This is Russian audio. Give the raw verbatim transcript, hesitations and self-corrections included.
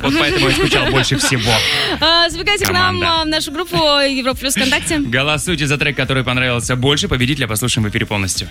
Вот поэтому я скучал больше всего. Забегайте к нам в нашу группу Европа Плюс ВКонтакте. Голосуйте за трек, который понравился больше. Победителя послушаем в эфире полностью.